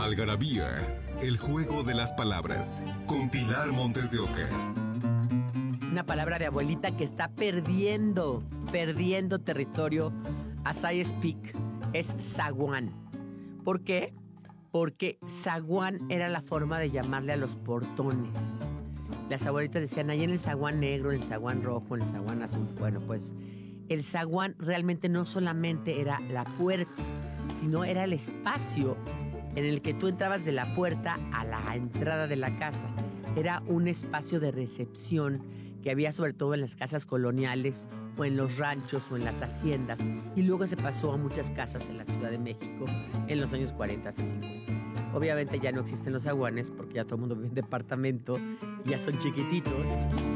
Algarabía, el juego de las palabras, con Pilar Montes de Oca. Una palabra de abuelita que está perdiendo territorio as I speak, es zaguán. ¿Por qué? Porque zaguán era la forma de llamarle a los portones. Las abuelitas decían, ahí en el zaguán negro, en el zaguán rojo, en el zaguán azul. Bueno, pues el zaguán realmente no solamente era la puerta, sino era el espacio en el que tú entrabas de la puerta a la entrada de la casa. Era un espacio de recepción que había sobre todo en las casas coloniales o en los ranchos o en las haciendas, y luego se pasó a muchas casas en la Ciudad de México en los años 40 y 50. Obviamente ya no existen los zaguanes porque ya todo el mundo vive en departamento y ya son chiquititos.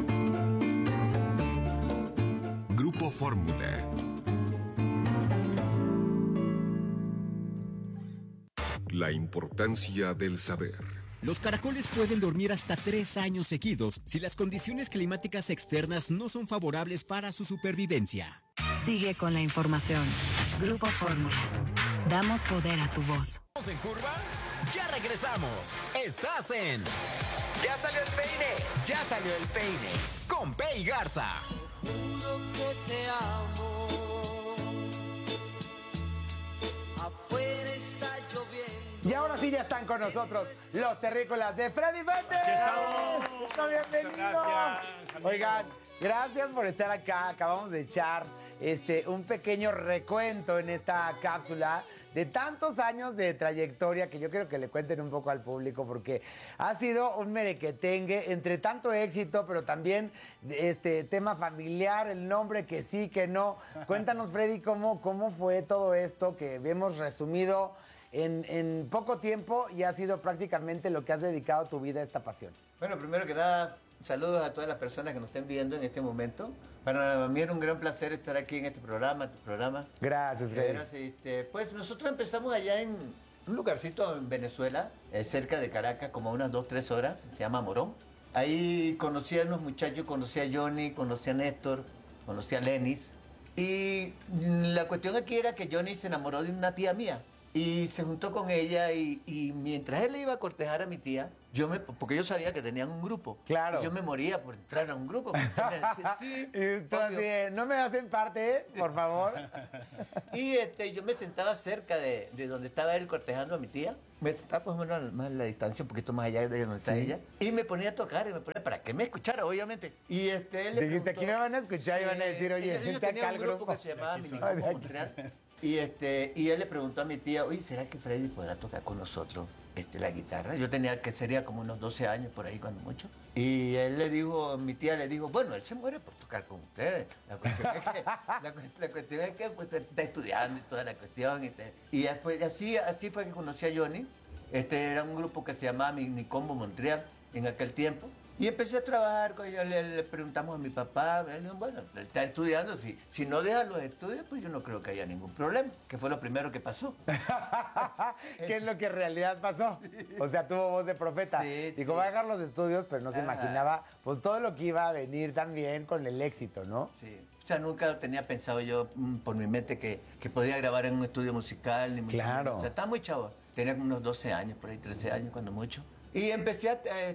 Grupo Fórmula. La importancia del saber. Los caracoles pueden dormir hasta 3 años seguidos si las condiciones climáticas externas no son favorables para su supervivencia. Sigue con la información. Grupo Fórmula. Damos poder a tu voz. ¿Estamos en curva? ¡Ya regresamos! ¡Estás en... ¡Ya salió el peine! ¡Ya salió el peine! Con Pei Garza. Juro que te amo. Afuera está lloviendo. Y ahora sí ya están con nosotros los terrícolas de Freddy Méndez. ¡Bienvenidos! Oigan, gracias por estar acá. Acabamos de echar un pequeño recuento en esta cápsula de tantos años de trayectoria que yo quiero que le cuenten un poco al público, porque ha sido un merequetengue entre tanto éxito, pero también tema familiar, el nombre que sí, que no. Cuéntanos, Freddy, cómo fue todo esto que hemos resumido en poco tiempo y ha sido prácticamente lo que has dedicado tu vida a esta pasión. Bueno, primero que nada, saludos a todas las personas que nos estén viendo en este momento. Para mí era un gran placer estar aquí en este programa, tu programa. Gracias, Freddy. Pues nosotros empezamos allá en un lugarcito en Venezuela, cerca de Caracas, como a unas 2-3 horas, se llama Morón. Ahí conocí a unos muchachos, conocí a Johnny, conocí a Néstor, conocí a Lenis. Y la cuestión aquí era que Johnny se enamoró de una tía mía. Y se juntó con ella y mientras él le iba a cortejar a mi tía, porque yo sabía que tenían un grupo. Claro. Y yo me moría por entrar a un grupo. Me decía, sí, y tú así, no me hacen parte, por favor. Y yo me sentaba cerca de donde estaba él cortejando a mi tía. Me sentaba pues más a la distancia, un poquito más allá de donde está ella. Y me ponía a tocar, para que me escuchara, obviamente. Y él le dijiste, aquí me van a escuchar, sí, y van a decir, oye, yo tenía un grupo que se llamaba Minicombo Montreal. Y él le preguntó a mi tía, oye, ¿será que Freddy podrá tocar con nosotros la guitarra? Yo sería como unos 12 años por ahí, cuando mucho. Y mi tía le dijo, bueno, él se muere por tocar con ustedes. La cuestión es que pues, está estudiando y toda la cuestión. Y después, así fue que conocí a Johnny. Era un grupo que se llamaba Minicombo Montreal en aquel tiempo. Y empecé a trabajar con ellos, le preguntamos a mi papá, él dijo, bueno, él está estudiando, si no deja los estudios, pues yo no creo que haya ningún problema, que fue lo primero que pasó. ¿Qué es lo que en realidad pasó? O sea, tuvo voz de profeta. Sí, dijo, va a dejar los estudios, pero no se imaginaba pues todo lo que iba a venir también con el éxito, ¿no? Sí. O sea, nunca tenía pensado yo por mi mente que podía grabar en un estudio musical. Ni mucho claro. Menos. O sea, estaba muy chavo. Tenía como unos 12 años, por ahí 13 años, cuando mucho. Y empecé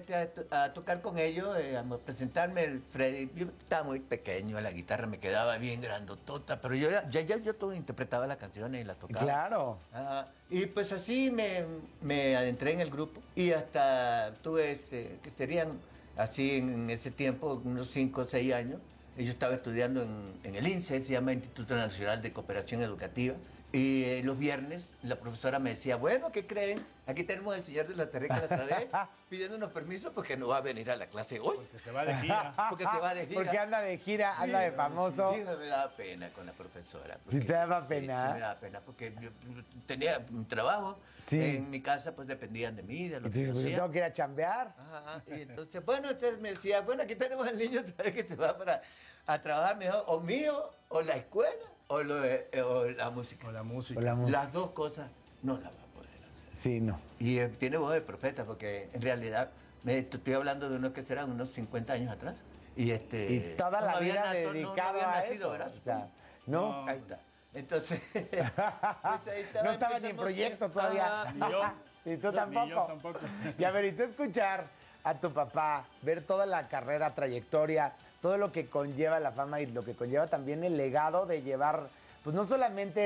a tocar con ellos, a presentarme el Freddy. Yo estaba muy pequeño, la guitarra me quedaba bien grandotota, pero yo todo interpretaba las canciones y las tocaba. Claro. Y pues así me adentré en el grupo y hasta tuve, que serían así en ese tiempo, unos 5 o 6 años. Yo estaba estudiando en el INSE, se llama Instituto Nacional de Cooperación Educativa. Y los viernes la profesora me decía, bueno, ¿qué creen? Aquí tenemos al señor de la Terrícola otra vez pidiéndonos permiso porque no va a venir a la clase hoy. Porque se va de gira. Porque se va de gira. Porque anda de gira, anda de famoso. Sí, me daba pena con la profesora. ¿Sí te daba pena? Sí, me daba pena porque yo tenía un trabajo. Sí. En mi casa pues dependían de mí, de lo que yo hacía. Tengo que ir a chambear. Ajá. Y entonces, bueno, entonces me decía, bueno, aquí tenemos al niño otra vez que se va a trabajar mejor, o mío, o la escuela, o la música. O la música. Las dos cosas no las va a poder hacer. Sí, no. Y tiene voz de profeta, porque en realidad, estoy hablando de unos que serán unos 50 años atrás. Y toda la vida dedicado a eso. ¿Verdad? O sea, ¿no? Ahí está. Entonces, pues ahí estaba, no estaba ni en proyecto todavía. Ni yo. Y tú Ni tampoco. yo tampoco. Y a ver, y tú escuchar a tu papá, ver toda la carrera, trayectoria, todo lo que conlleva la fama y lo que conlleva también el legado de llevar, pues no solamente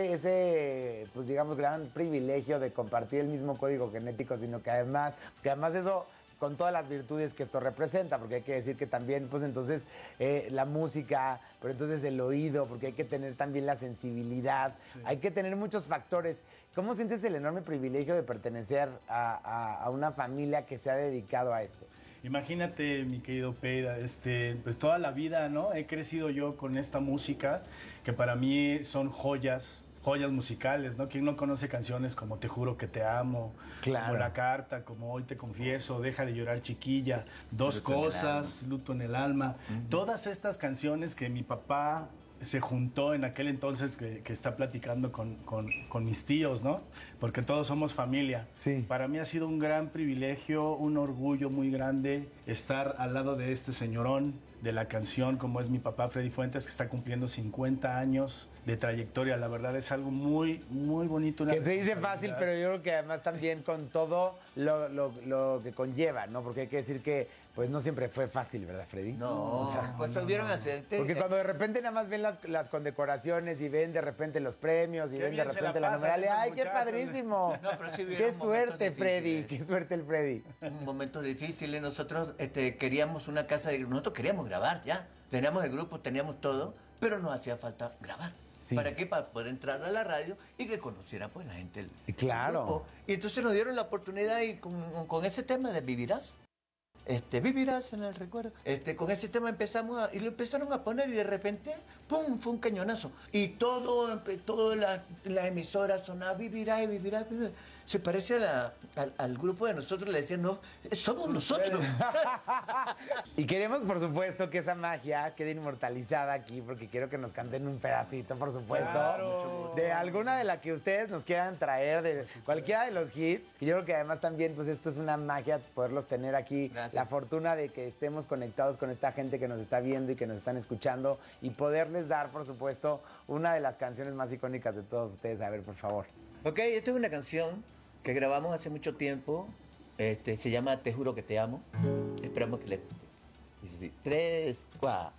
ese pues digamos, gran privilegio de compartir el mismo código genético, sino que además eso con todas las virtudes que esto representa, porque hay que decir que también, pues entonces, la música, pero entonces el oído, porque hay que tener también la sensibilidad, hay que tener muchos factores. ¿Cómo sientes el enorme privilegio de pertenecer a una familia que se ha dedicado a esto? Imagínate, mi querido Peida, pues toda la vida, ¿no? He crecido yo con esta música que para mí son joyas musicales, ¿no? ¿Quién no conoce canciones como Te juro que te amo, Claro. como La carta, como Hoy te confieso, Deja de llorar chiquilla, Dos Luto en el cosas, Luto en el alma? Todas estas canciones que mi papá se juntó en aquel entonces que está platicando con mis tíos, ¿no? Porque todos somos familia. Sí. Para mí ha sido un gran privilegio, un orgullo muy grande estar al lado de este señorón de la canción, como es mi papá Freddy Fuentes, que está cumpliendo 50 años de trayectoria. La verdad es algo muy, muy bonito. Que se dice fácil, pero yo creo que además también con todo lo que conlleva, ¿no? Porque hay que decir que pues no siempre fue fácil, ¿verdad, Freddy? No, pues hubieron accidentes. Porque cuando de repente nada más ven las condecoraciones y ven de repente los premios y Qué ven de bien se repente la la pasan numerale, esos ¡ay, qué muchachos! padrísimo! No, pero sí hubieron ¡Qué momentos suerte, Freddy! difíciles. ¡Qué suerte el Freddy! Un momento difícil. Nosotros queríamos una casa nosotros queríamos grabar ya. Teníamos el grupo, teníamos todo, pero nos hacía falta grabar. Sí. ¿Para qué? Para poder entrar a la radio y que conociera pues la gente el Claro. grupo. Y entonces nos dieron la oportunidad y con ese tema de Vivirás. Vivirás en el recuerdo. Con ese tema empezamos y lo empezaron a poner y de repente, ¡pum!, fue un cañonazo. Y todas las emisoras sonaban Vivirás y Vivirás. Se parece al grupo de nosotros, le decían, no, somos nosotros. Y queremos, por supuesto, que esa magia quede inmortalizada aquí, porque quiero que nos canten un pedacito, por supuesto, Claro. de alguna de las que ustedes nos quieran traer, de cualquiera de los hits. Y yo creo que además también, pues esto es una magia poderlos tener aquí. Gracias. La fortuna de que estemos conectados con esta gente que nos está viendo y que nos están escuchando y poderles dar, por supuesto, una de las canciones más icónicas de todos ustedes. A ver, por favor. Ok, esta es una canción que grabamos hace mucho tiempo. Se llama Te juro que te amo. Esperamos que les guste. Dice así, 3, 4.